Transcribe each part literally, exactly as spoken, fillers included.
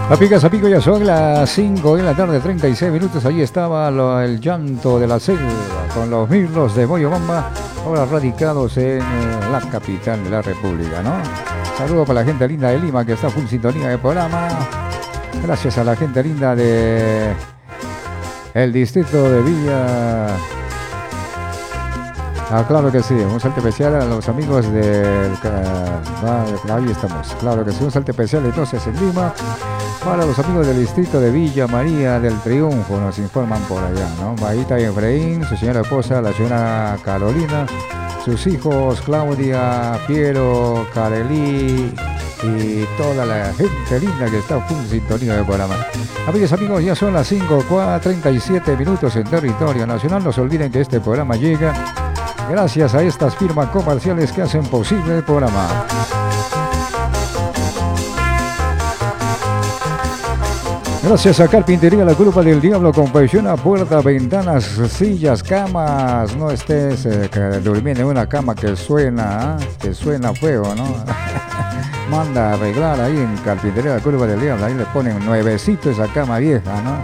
Amigas, amigos, ya son las cinco de la tarde, treinta y seis minutos. Ahí estaba lo, el llanto de la selva con los Mirlos de Moyobamba, ahora radicados en eh, la capital de la República, ¿no? Saludos para la gente linda de Lima que está full sintonía del programa. Gracias a la gente linda de el distrito de Villa. Ah, claro que sí, un saludo especial a los amigos del... Uh, ahí estamos, claro que sí, un saludo especial entonces en Lima. Para los amigos del distrito de Villa María del Triunfo, nos informan por allá, ¿no? Maíta y Efraín, su señora esposa, la señora Carolina, sus hijos Claudia, Piero, Carelí y toda la gente linda que está full sintonía del programa. Amigos, amigos, ya son las cinco, treinta y siete minutos en territorio nacional. No se olviden que este programa llega gracias a estas firmas comerciales que hacen posible el programa. Gracias a Carpintería La Culpa del Diablo, confecciona puertas, ventanas, sillas, camas. No estés eh, durmiendo en una cama que suena, ¿eh? que suena feo, ¿no? Manda a arreglar ahí en Carpintería La Culpa del Diablo. Ahí le ponen nuevecito esa cama vieja, ¿no?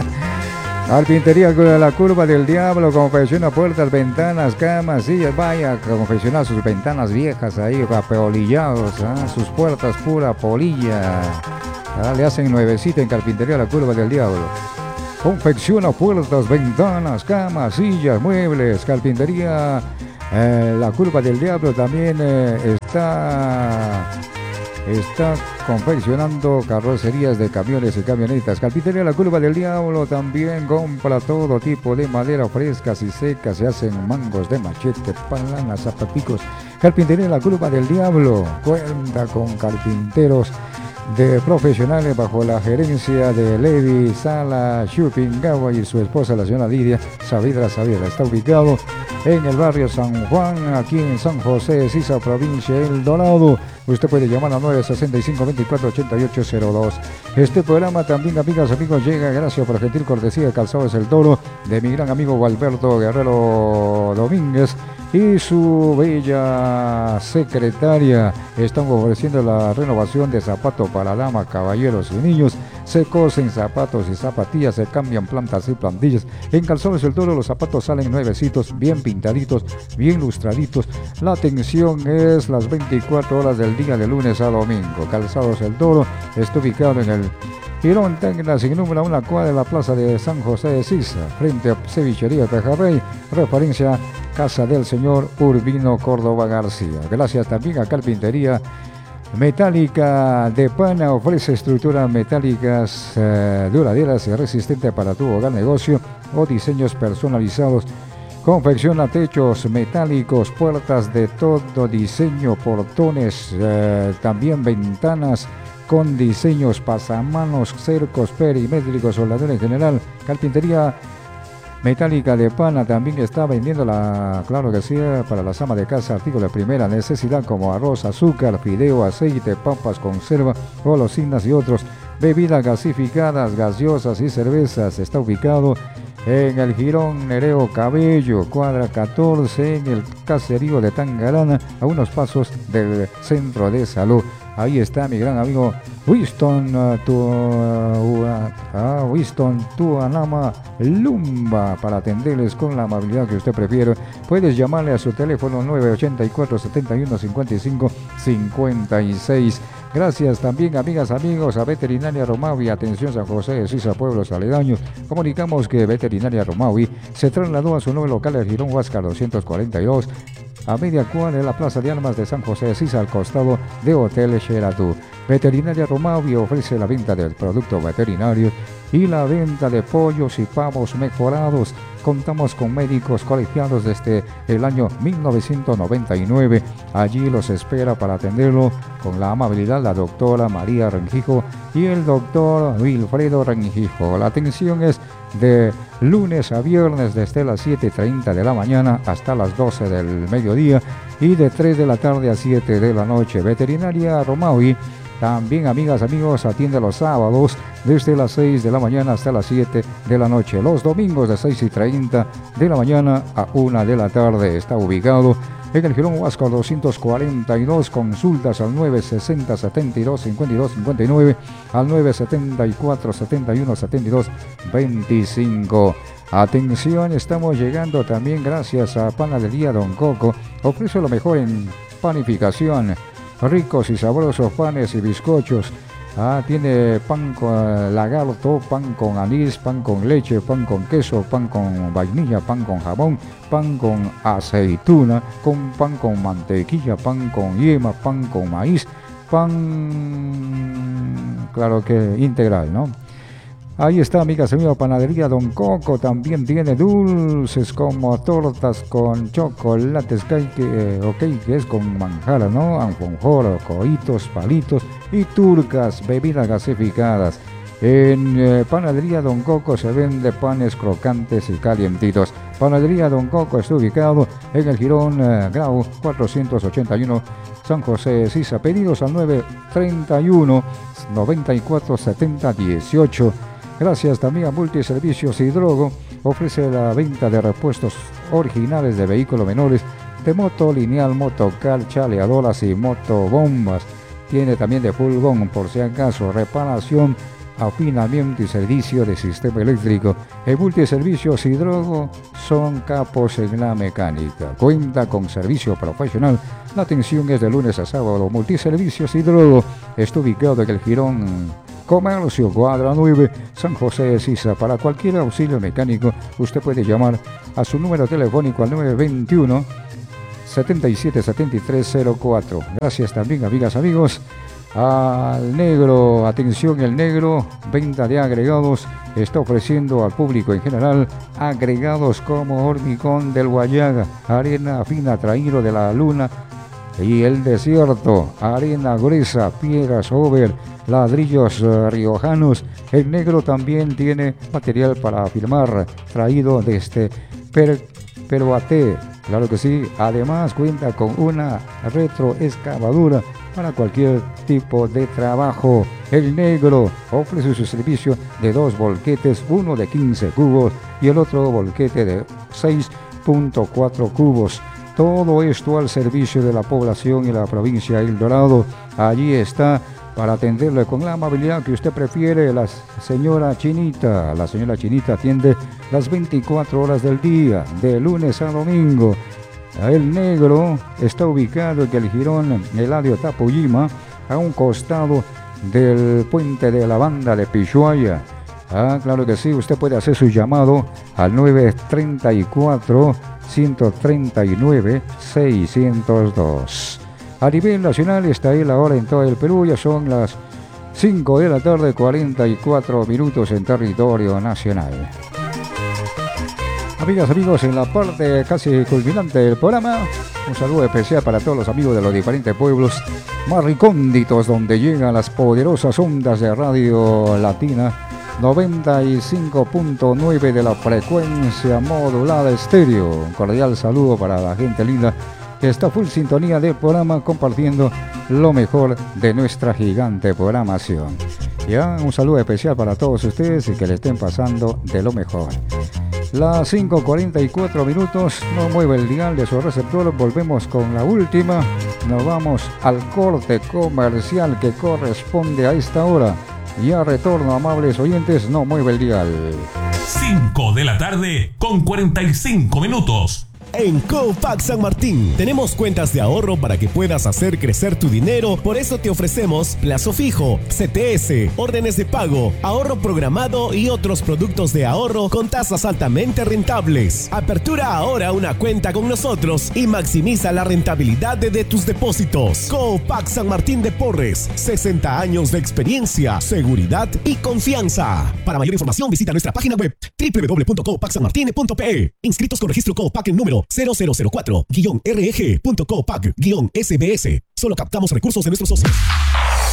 Carpintería La Curva del Diablo, confecciona puertas, ventanas, camas, sillas. Vaya a confeccionar sus ventanas viejas ahí, apolillados, ¿eh? Sus puertas pura polilla. Ah, le hacen nuevecita en Carpintería La Curva del Diablo. Confecciona puertas, ventanas, camas, sillas, muebles. Carpintería eh, La Curva del Diablo también eh, está, está confeccionando carrocerías de camiones y camionetas. Carpintería La Curva del Diablo también compra todo tipo de madera frescas y secas. Se hacen mangos de machete, palanas, zapapicos. Carpintería La Curva del Diablo cuenta con carpinteros de profesionales bajo la gerencia de Levi Sala Chupingawa y su esposa, la señora Lidia Saavedra Saavedra. Está ubicado en el barrio San Juan, aquí en San José de Sisa, provincia El Dorado. Usted puede llamar a nueve sesenta y cinco, veinticuatro ochenta y ocho cero dos. Este programa también, amigas, amigos, llega gracias por gentil cortesía de Calzados El Toro, de mi gran amigo Gualberto Guerrero Domínguez y su bella secretaria. Están ofreciendo la renovación de zapatos para damas, caballeros y niños. Se cosen zapatos y zapatillas, se cambian plantas y plantillas. En Calzados El Toro los zapatos salen nuevecitos, bien pintaditos, bien lustraditos. La atención es las veinticuatro horas del día, de lunes a domingo. Calzados El Toro está ubicado en el Girón Tecla, sin número, una cuadra de la plaza de San José de Sisa, frente a Cevichería Pejarrey, referencia Casa del señor Urbino Córdoba García. Gracias también a Carpintería Metálica de Pana, ofrece estructuras metálicas eh, duraderas y resistentes para tu hogar, negocio o diseños personalizados. Confecciona techos metálicos, puertas de todo diseño, portones, eh, también ventanas con diseños, pasamanos, cercos perimétricos, soldadura en general. Carpintería Metálica de Pana también está vendiendo la, claro que sí, para las amas de casa, artículos de primera necesidad como arroz, azúcar, fideo, aceite, papas, conserva, golosinas y otros. Bebidas gasificadas, gaseosas y cervezas. Está ubicado en el Girón Nereo Cabello, cuadra catorce, en el caserío de Tangarana, a unos pasos del centro de salud. Ahí está mi gran amigo Winston, uh, tu, uh, uh, Winston Tuanama Lumba, para atenderles con la amabilidad que usted prefiere. Puedes llamarle a su teléfono nueve ochenta y cuatro, setenta y uno, cincuenta y cinco, cincuenta y seis. Gracias también, amigas, amigos, a Veterinaria Romaui, atención San José de Sisa, pueblos aledaños. Comunicamos que Veterinaria Romaui se trasladó a su nuevo local de Girón Huáscar doscientos cuarenta y dos, a media cuadra de la Plaza de Armas de San José de Sisa, al costado de Hotel Xeratú. Veterinaria Romaui ofrece la venta del producto veterinario y la venta de pollos y pavos mejorados. Contamos con médicos colegiados desde el año mil novecientos noventa y nueve. Allí los espera para atenderlo con la amabilidad la doctora María Rengijo y el doctor Wilfredo Rengijo. La atención es de lunes a viernes desde las siete y treinta de la mañana hasta las doce del mediodía y de tres de la tarde a siete de la noche. Veterinaria Romaui también, amigas, amigos, atiende los sábados desde las seis de la mañana hasta las siete de la noche. Los domingos de seis y treinta de la mañana a una de la tarde. Está ubicado En el Girón Huasco doscientos cuarenta y dos, consultas al nueve sesenta, setenta y dos, cincuenta y dos, cincuenta y nueve, al nueve setenta y cuatro, setenta y uno, setenta y dos, veinticinco. Atención, estamos llegando también gracias a Panadería Don Coco. Ofrece lo mejor en panificación, ricos y sabrosos panes y bizcochos. Ah, tiene pan con lagarto, pan con anís, pan con leche, pan con queso, pan con vainilla, pan con jamón, pan con aceituna, con pan con mantequilla, pan con yema, pan con maíz, pan, claro que integral, ¿no? Ahí está, amigas y amigos, Panadería Don Coco. También tiene dulces como tortas con chocolates, cake, eh, o cakes con manjar, ¿no? Anfonjoro, coitos, palitos y turcas, bebidas gasificadas. En eh, Panadería Don Coco se vende panes crocantes y calientitos. Panadería Don Coco está ubicado en el Girón eh, Grau cuatrocientos ochenta y uno, San José Sisa. Pedidos al nueve treinta y uno, noventa y cuatro, setenta, dieciocho. Gracias también a Multiservicios Hidrogo. Ofrece la venta de repuestos originales de vehículos menores, de moto lineal, motocar, chaleadoras y motobombas. Tiene también de pulgón, por si acaso, reparación, afinamiento y servicio de sistema eléctrico. En Multiservicios Hidrogo son capos en la mecánica. Cuenta con servicio profesional. La atención es de lunes a sábado. Multiservicios Hidrogo está ubicado en el Girón Comercio, cuadra nueve, San José de Sisa. Para cualquier auxilio mecánico, usted puede llamar a su número telefónico al nueve veintiuno, setenta y siete, setenta y tres cero cuatro. Gracias también, amigas, amigos, al Negro. Atención, el Negro, venta de agregados. Está ofreciendo al público en general agregados como hormigón del Guayaga, arena fina traído de la luna y el desierto, arena gruesa, piedras over, ladrillos uh, riojanos. El Negro también tiene material para firmar, traído desde per, Peruate, claro que sí. Además cuenta con una retroexcavadora para cualquier tipo de trabajo. El Negro ofrece su servicio de dos volquetes, uno de quince cubos y el otro volquete de seis punto cuatro cubos. Todo esto al servicio de la población y la provincia de El Dorado. Allí está para atenderle con la amabilidad que usted prefiere la señora Chinita. La señora Chinita atiende las veinticuatro horas del día, de lunes a domingo. El Negro está ubicado en el Girón Eladio Tapuyima, a un costado del puente de la banda de Pishuaya. Ah, claro que sí, usted puede hacer su llamado al nueve treinta y cuatro, ciento treinta y nueve, seiscientos dos. A nivel nacional está ahí la hora en todo el Perú, ya son las cinco de la tarde, cuarenta y cuatro minutos en territorio nacional. Amigas, amigos, en la parte casi culminante del programa, un saludo especial para todos los amigos de los diferentes pueblos más recónditos donde llegan las poderosas ondas de Radio Latina noventa y cinco punto nueve de la frecuencia modulada estéreo. Un cordial saludo para la gente linda que está full sintonía del programa, compartiendo lo mejor de nuestra gigante programación. Ya, un saludo especial para todos ustedes y que le estén pasando de lo mejor. Las cinco cuarenta y cuatro minutos, no mueve el dial de su receptor, volvemos con la última. Nos vamos al corte comercial que corresponde a esta hora. Ya retorno, amables oyentes, no mueve el dial. cinco de la tarde con cuarenta y cinco minutos. En Copac San Martín tenemos cuentas de ahorro para que puedas hacer crecer tu dinero. Por eso te ofrecemos plazo fijo, C T S, órdenes de pago, ahorro programado y otros productos de ahorro con tasas altamente rentables. Apertura ahora una cuenta con nosotros y maximiza la rentabilidad de, de tus depósitos. Copac San Martín de Porres, sesenta años de experiencia, seguridad y confianza. Para mayor información visita nuestra página web doble u doble u doble u punto copac san martin punto p e. Inscritos con registro Copac en número cero cero cero cuatro guión R G punto copac guión S B S. Solo captamos recursos de nuestros socios.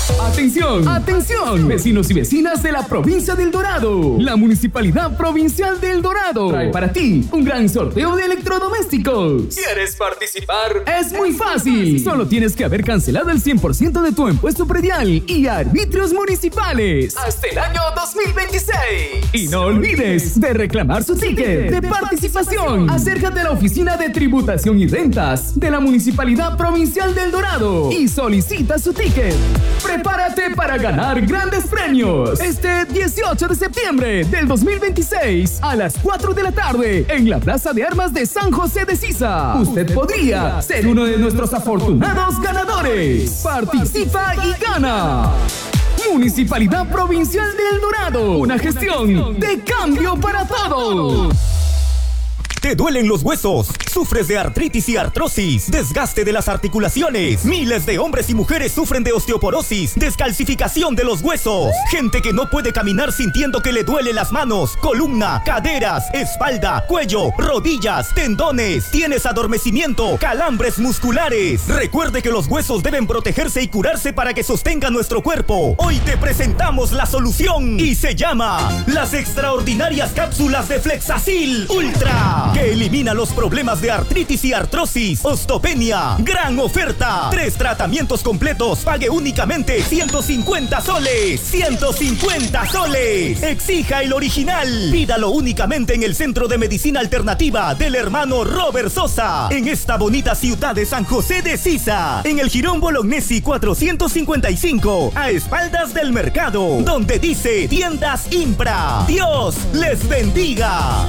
Atención, atención, vecinos y vecinas de la provincia del Dorado. La Municipalidad Provincial del Dorado trae para ti un gran sorteo de electrodomésticos. ¿Quieres participar? Es muy fácil. Solo tienes que haber cancelado el cien por ciento de tu impuesto predial y arbitrios municipales hasta el año dos mil veintiséis. Y no olvides de reclamar su ticket de participación. Acércate a la Oficina de Tributación y Rentas de la Municipalidad Provincial del Dorado y solicita su ticket. Prepárate para ganar grandes premios este dieciocho de septiembre del dos mil veintiséis a las cuatro de la tarde en la Plaza de Armas de San José de Sisa. Usted podría ser uno de nuestros afortunados ganadores. Participa y gana. Municipalidad Provincial del Dorado, una gestión de cambio para todos. ¿Te duelen los huesos? ¿Sufres de artritis y artrosis? ¿Desgaste de las articulaciones? Miles de hombres y mujeres sufren de osteoporosis, descalcificación de los huesos. Gente que no puede caminar sintiendo que le duele las manos, columna, caderas, espalda, cuello, rodillas, tendones. Tienes adormecimiento, calambres musculares. Recuerde que los huesos deben protegerse y curarse para que sostengan nuestro cuerpo. Hoy te presentamos la solución y se llama las extraordinarias cápsulas de Flexacil Ultra, que elimina los problemas de artritis y artrosis, osteopenia. Gran oferta, tres tratamientos completos, pague únicamente ciento cincuenta soles. ciento cincuenta soles. Exija el original. Pídalo únicamente en el Centro de Medicina Alternativa del hermano Robert Sosa, en esta bonita ciudad de San José de Sisa, en el Jirón Bolognesi cuatrocientos cincuenta y cinco, a espaldas del mercado, donde dice Tiendas Impra. Dios les bendiga.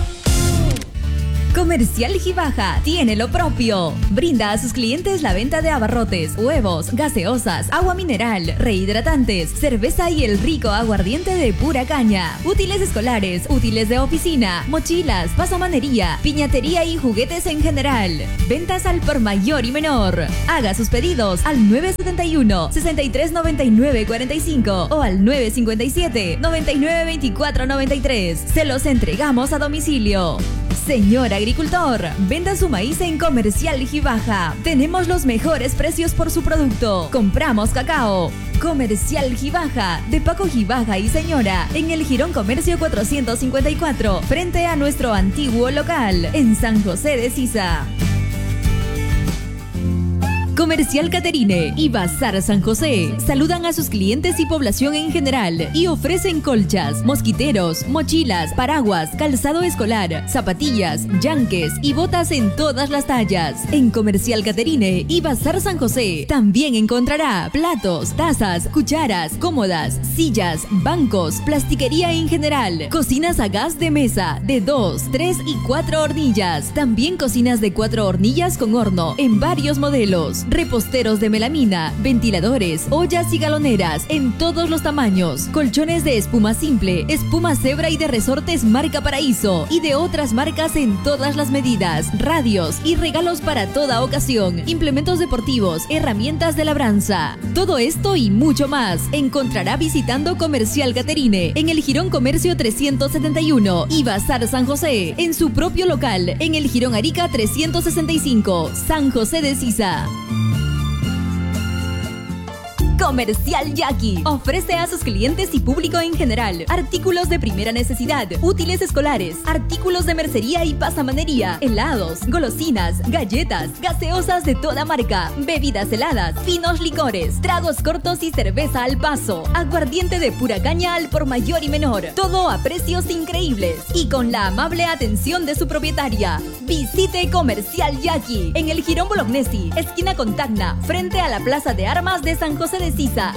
Comercial Gibaja tiene lo propio. Brinda a sus clientes la venta de abarrotes, huevos, gaseosas, agua mineral, rehidratantes, cerveza y el rico aguardiente de pura caña. Útiles escolares, útiles de oficina, mochilas, pasamanería, piñatería y juguetes en general. Ventas al por mayor y menor. Haga sus pedidos al nueve siete uno, sesenta y tres noventa y nueve cuarenta y cinco o al nueve cincuenta y siete, noventa y nueve veinticuatro noventa y tres. Se los entregamos a domicilio. Señor agricultor, venda su maíz en Comercial Gibaja. Tenemos los mejores precios por su producto. Compramos cacao. Comercial Gibaja, de Paco Gibaja y Señora, en el Jirón Comercio cuatrocientos cincuenta y cuatro, frente a nuestro antiguo local, en San José de Sisa. Comercial Caterine y Bazar San José saludan a sus clientes y población en general y ofrecen colchas, mosquiteros, mochilas, paraguas, calzado escolar, zapatillas, yanques y botas en todas las tallas. En Comercial Caterine y Bazar San José también encontrará platos, tazas, cucharas, cómodas, sillas, bancos, plastiquería en general, cocinas a gas de mesa de dos, tres y cuatro hornillas. También cocinas de cuatro hornillas con horno en varios modelos. Reposteros de melamina, ventiladores, ollas y galoneras en todos los tamaños, colchones de espuma simple, espuma cebra y de resortes marca Paraíso y de otras marcas en todas las medidas, radios y regalos para toda ocasión, implementos deportivos, herramientas de labranza. Todo esto y mucho más encontrará visitando Comercial Caterine en el Jirón Comercio trescientos setenta y uno y Bazar San José en su propio local en el Jirón Arica trescientos sesenta y cinco, San José de Sisa. Comercial Yaqui ofrece a sus clientes y público en general artículos de primera necesidad, útiles escolares, artículos de mercería y pasamanería, helados, golosinas, galletas, gaseosas de toda marca, bebidas heladas, finos licores, tragos cortos y cerveza al paso, aguardiente de pura caña al por mayor y menor, todo a precios increíbles y con la amable atención de su propietaria. Visite Comercial Yaqui en el Jirón Bolognesi, esquina con Tacna, frente a la Plaza de Armas de San José de Sisa.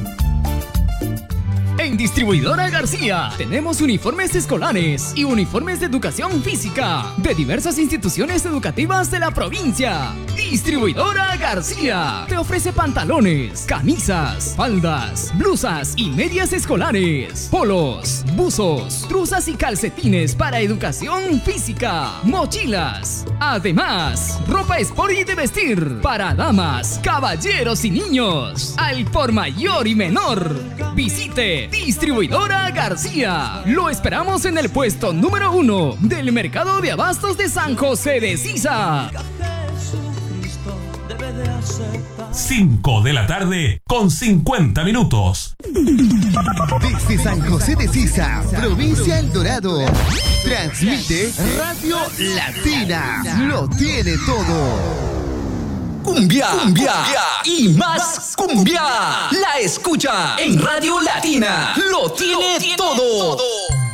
En Distribuidora García tenemos uniformes escolares y uniformes de educación física de diversas instituciones educativas de la provincia. Distribuidora García te ofrece pantalones, camisas, faldas, blusas y medias escolares, polos, buzos, truzas y calcetines para educación física, mochilas. Además, ropa sport y de vestir para damas, caballeros y niños, al por mayor y menor. Visite Distribuidora García. Lo esperamos en el puesto número uno del Mercado de Abastos de San José de Sisa. cinco de la tarde con cincuenta minutos. Desde San José de Sisa, provincia El Dorado, transmite Radio Latina. Lo tiene todo. Cumbia, cumbia, cumbia y más cumbia. La escucha en Radio Latina. Lo tiene, Lo tiene todo. todo.